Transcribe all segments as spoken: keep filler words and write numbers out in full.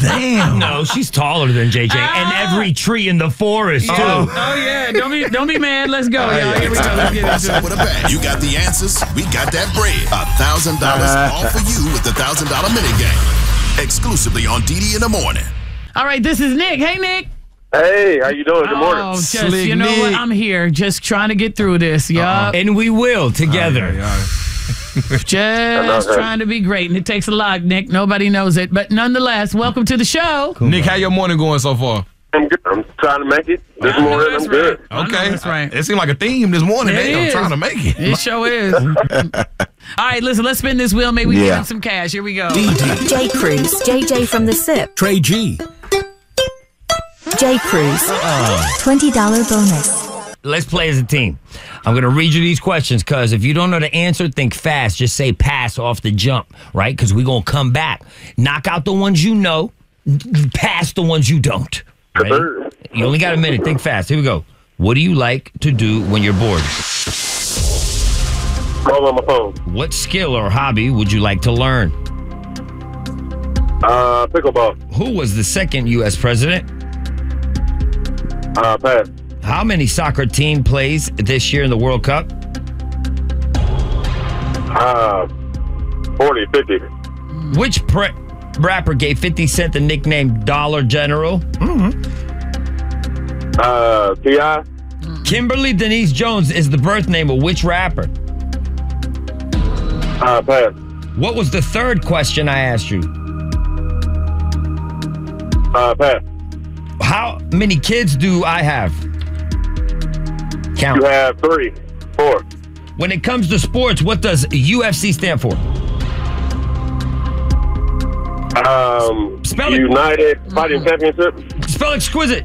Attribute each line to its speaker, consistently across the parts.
Speaker 1: Damn.
Speaker 2: No, she's taller than J J.
Speaker 3: Ah.
Speaker 2: And every tree in the forest, too.
Speaker 3: Oh, oh yeah. Don't be don't be mad. Let's go, y'all. Here we go. Let's get
Speaker 4: What's
Speaker 3: into
Speaker 4: up
Speaker 3: it.
Speaker 4: with a bag? You got the answers. We got that bread. A thousand dollars all for you with the thousand dollar minigame. Exclusively on D D in the morning.
Speaker 3: All right, this is Nick. Hey, Nick.
Speaker 5: Hey, how you doing? Good morning.
Speaker 3: Oh, just,
Speaker 1: Slick
Speaker 3: you know
Speaker 1: Nick.
Speaker 3: what? I'm here just trying to get through this. Yup.
Speaker 2: And we will together.
Speaker 3: Just trying to be great. And it takes a lot, Nick. Nobody knows it. But nonetheless, welcome to the show.
Speaker 1: Nick, how your morning going so far?
Speaker 5: I'm good. I'm trying to make it this
Speaker 3: I know
Speaker 5: morning.
Speaker 3: that's
Speaker 5: I'm good.
Speaker 3: right. I know
Speaker 1: Okay.
Speaker 3: that's right.
Speaker 1: It seemed like a theme this morning.
Speaker 3: It
Speaker 1: Damn,
Speaker 3: is.
Speaker 1: trying to make it.
Speaker 3: It sure is. All right, listen, let's spin this wheel. Maybe we can
Speaker 6: Yeah.
Speaker 3: get him some cash. Here we go.
Speaker 7: J. Cruz, J J from the S I P.
Speaker 6: Trey G.
Speaker 7: J. Cruz, twenty dollars bonus.
Speaker 2: Let's play as a team. I'm going to read you these questions because if you don't know the answer, think fast. Just say pass off the jump, right? Because we're going to come back. Knock out the ones you know, pass the ones you don't. Ready?
Speaker 5: Sure.
Speaker 2: You only got a minute. Think fast. Here we go. What do you like to do when you're bored?
Speaker 5: Call on my phone.
Speaker 2: What skill or hobby would you like to learn?
Speaker 5: Uh, pickleball.
Speaker 2: Who was the second U S president?
Speaker 5: Uh, pass.
Speaker 2: How many soccer team plays this year in the World Cup?
Speaker 5: Uh, forty, fifty.
Speaker 2: Which pre- rapper gave fifty Cent the nickname Dollar General?
Speaker 5: Uh, T I.
Speaker 2: Kimberly Denise Jones is the birth name of which rapper?
Speaker 5: Uh, pass.
Speaker 2: What was the third question I asked you?
Speaker 5: Uh, pass.
Speaker 2: How many kids do I have? Count.
Speaker 5: You have three, four.
Speaker 2: When it comes to sports, what does U F C stand for?
Speaker 5: Um,
Speaker 2: Spell it.
Speaker 5: United Fighting Championship.
Speaker 2: Spell exquisite.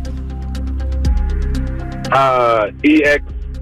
Speaker 5: Uh, E X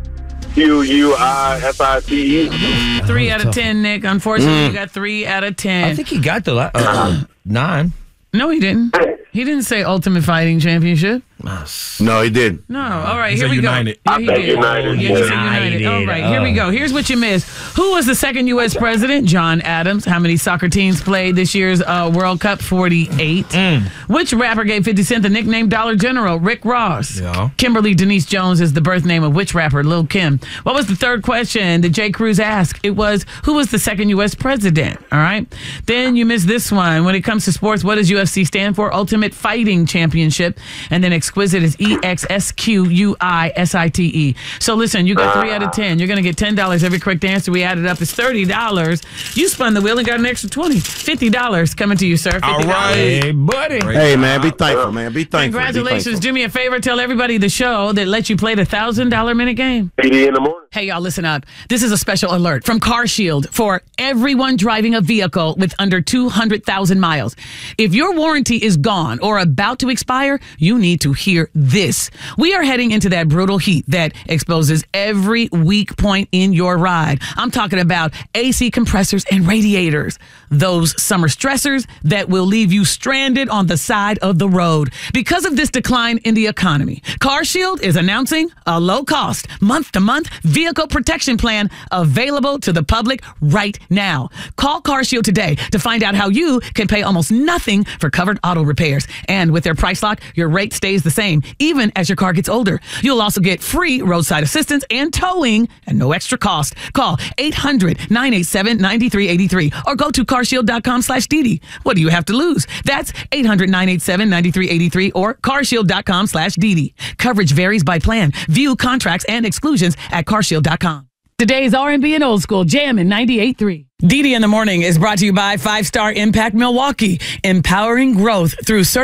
Speaker 5: Q U I S I T E.
Speaker 3: Three out of ten, Nick. Unfortunately, you got three out of ten.
Speaker 2: I think he got the la- uh, nine.
Speaker 3: No, he didn't. He didn't say Ultimate Fighting Championship.
Speaker 6: No, he didn't.
Speaker 3: No. All right,
Speaker 1: He
Speaker 3: here
Speaker 1: said
Speaker 3: we
Speaker 1: United.
Speaker 3: go. Yeah, he
Speaker 5: I said
Speaker 3: did.
Speaker 5: United.
Speaker 3: Yeah, he said United.
Speaker 2: United.
Speaker 3: All right, here we
Speaker 2: Uh.
Speaker 3: go. Here's what you missed. Who was the second U S president? John Adams. How many soccer teams played this year's uh, World Cup? forty-eight. Which rapper gave fifty Cent the nickname Dollar General? Rick Ross.
Speaker 1: Yeah.
Speaker 3: Kimberly Denise Jones is the birth name of which rapper? Lil' Kim. What was the third question that J. Cruz asked? It was, who was the second U S president? All right. Then you missed this one. When it comes to sports, what does U F C stand for? Ultimate Fighting Championship. And then exquisite is E X S Q U I S I T E. So listen, you got three out of ten. You're going to get ten dollars every correct answer. We added up. It's thirty dollars. You spun the wheel and got an extra twenty. fifty dollars coming to you, sir. fifty dollars.
Speaker 1: All right.
Speaker 2: Hey, buddy.
Speaker 6: Hey, man, be thankful, man. Be thankful.
Speaker 3: Congratulations.
Speaker 6: Be
Speaker 3: Do me a favor. Tell everybody the show that let you play the one thousand dollars minute game.
Speaker 5: D D in the morning.
Speaker 3: Hey, y'all, listen up. This is a special alert from Car Shield for everyone driving a vehicle with under two hundred thousand miles. If your warranty is gone or about to expire, you need to hear this. We are heading into that brutal heat that exposes every weak point in your ride. I'm talking about A C compressors and radiators. Those summer stressors that will leave you stranded on the side of the road. Because of this decline in the economy, Car Shield is announcing a low-cost, month-to-month vehicle protection plan available to the public right now. Call Car Shield today to find out how you can pay almost nothing for covered auto repairs. And with their price lock, your rate stays the same, even as your car gets older. You'll also get free roadside assistance and towing and no extra cost. Call eight hundred, nine eight seven, nine three eight three or go to carshield.com slash DD. What do you have to lose? That's eight hundred, nine eight seven, nine three eight three or carshield.com slash DD. Coverage varies by plan. View contracts and exclusions at carshield dot com. Today's R and B and Old School Jammin' ninety-eight point three. D D in the Morning is brought to you by Five Star Impact Milwaukee, empowering growth through certified